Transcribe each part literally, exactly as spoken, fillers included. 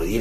dire,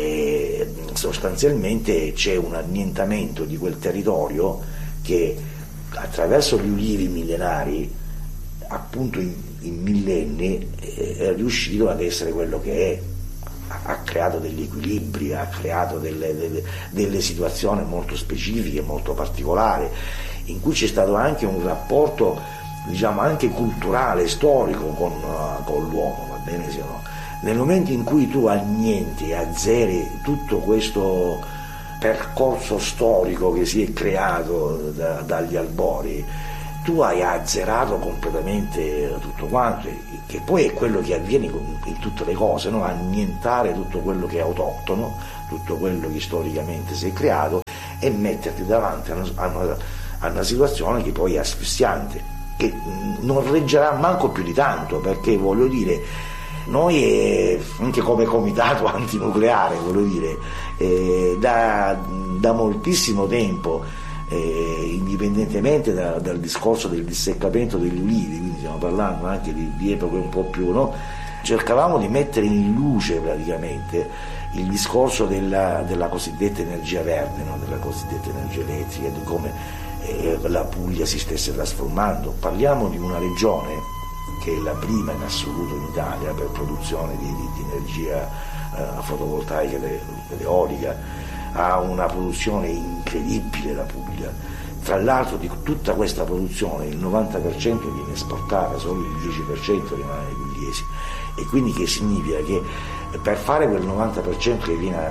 eh, sostanzialmente c'è un annientamento di quel territorio che attraverso gli ulivi millenari, appunto in, in millenni, eh, è riuscito ad essere quello che è. Ha creato degli equilibri, ha creato delle, delle, delle situazioni molto specifiche, molto particolari, in cui c'è stato anche un rapporto, diciamo, anche culturale, storico con, uh, con l'uomo, va bene? Se no? Nel momento in cui tu annienti, azzeri tutto questo percorso storico che si è creato da, dagli albori, tu hai azzerato completamente tutto quanto, che poi è quello che avviene in tutte le cose, no? Annientare tutto quello che è autoctono, tutto quello che storicamente si è creato, e metterti davanti a una, a una, a una situazione che poi è asfissiante, che non reggerà manco più di tanto, perché voglio dire, noi eh, anche come comitato antinucleare, voglio dire, eh, da, da moltissimo tempo, Eh, indipendentemente da, dal discorso del disseccamento degli ulivi, quindi stiamo parlando anche di, di epoche un po' più, no? Cercavamo di mettere in luce praticamente il discorso della, della cosiddetta energia verde, no? Della cosiddetta energia elettrica, di come eh, la Puglia si stesse trasformando. Parliamo di una regione che è la prima in assoluto in Italia per produzione di, di, di energia eh, fotovoltaica ed eolica. Ha una produzione incredibile la Puglia. Tra l'altro di tutta questa produzione il novanta per cento viene esportata, solo il dieci per cento rimane ai pugliesi. E quindi che significa che per fare quel novanta per cento che viene,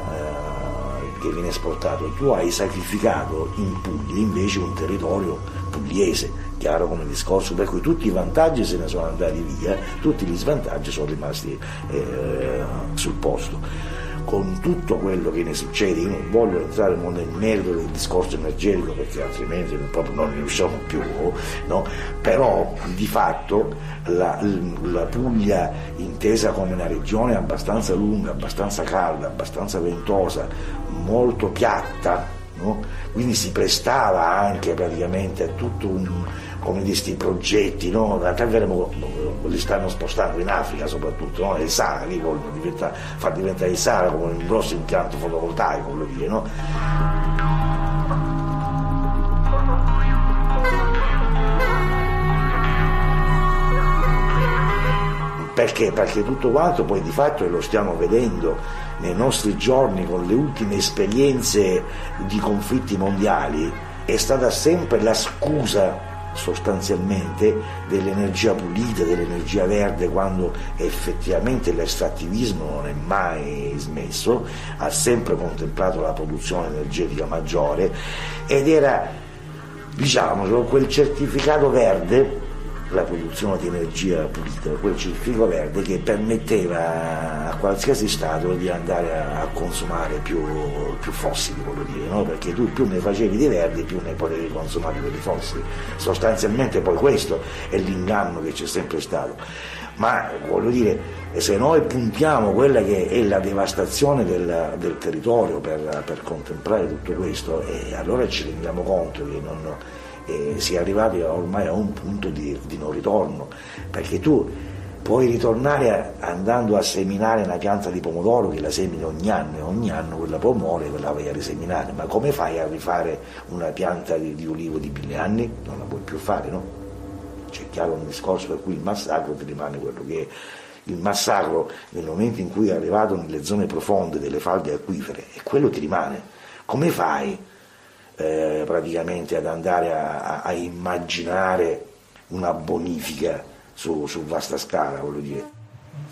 uh, che viene esportato, tu hai sacrificato in Puglia invece un territorio pugliese, chiaro come discorso, per cui tutti i vantaggi se ne sono andati via, tutti gli svantaggi sono rimasti eh, sul posto. Con tutto quello che ne succede, io non voglio entrare nel merito del discorso energetico perché altrimenti proprio non ne usciamo più, no? Però di fatto la, la Puglia, intesa come una regione abbastanza lunga, abbastanza calda, abbastanza ventosa, molto piatta, no? Quindi si prestava anche praticamente a tutto un, come questi progetti, no? Li stanno spostando in Africa soprattutto, no? Il Sahara, lì vogliono diventare, far diventare il Sahara come un grosso impianto fotovoltaico, voglio dire, no? Perché? Perché tutto quanto poi di fatto, e lo stiamo vedendo nei nostri giorni con le ultime esperienze di conflitti mondiali, è stata sempre la scusa sostanzialmente dell'energia pulita, dell'energia verde, quando effettivamente l'estrattivismo non è mai smesso, ha sempre contemplato la produzione energetica maggiore, ed era, diciamo, quel certificato verde, la produzione di energia pulita, quel certificato verde che permetteva a qualsiasi stato di andare a, a consumare più, più fossili, voglio dire, no? Perché tu più ne facevi di verdi più ne potevi consumare quelli fossili. Sostanzialmente poi questo è l'inganno che c'è sempre stato. Ma voglio dire, se noi puntiamo quella che è la devastazione del, del territorio per, per contemplare tutto questo, eh, allora ci rendiamo conto che non E si è arrivati ormai a un punto di, di non ritorno, perché tu puoi ritornare a, andando a seminare una pianta di pomodoro che la semini ogni anno, e ogni anno quella pomodoro quella vai a riseminare, ma come fai a rifare una pianta di, di ulivo di mille anni? Non la puoi più fare, no? C'è chiaro un discorso per cui il massacro ti rimane quello che è. Il massacro nel momento in cui è arrivato nelle zone profonde delle falde acquifere, e quello ti rimane. Come fai Eh, praticamente ad andare a, a, a immaginare una bonifica su, su vasta scala, voglio dire?